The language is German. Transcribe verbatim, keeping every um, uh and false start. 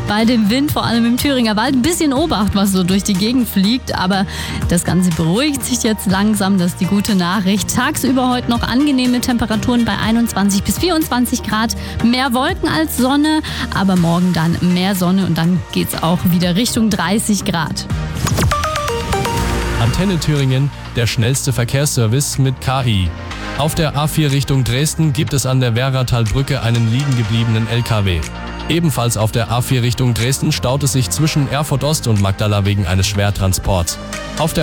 bei dem Wind, vor allem im Thüringer Wald, ein bisschen Obacht, was so durch die Gegend fliegt. Aber das Ganze beruhigt sich jetzt langsam, das ist die gute Nachricht. Tagsüber heute noch angenehme Temperaturen bei einundzwanzig bis vierundzwanzig Grad. Mehr Wolken als Sonne, aber morgen dann mehr Sonne und dann geht's auch wieder Richtung dreißig Grad. Antenne Thüringen, der schnellste Verkehrsservice mit K I. Auf der A vier Richtung Dresden gibt es an der Werratalbrücke einen liegen gebliebenen L K W. Ebenfalls auf der A vier Richtung Dresden staut es sich zwischen Erfurt Ost und Magdala wegen eines Schwertransports. Auf der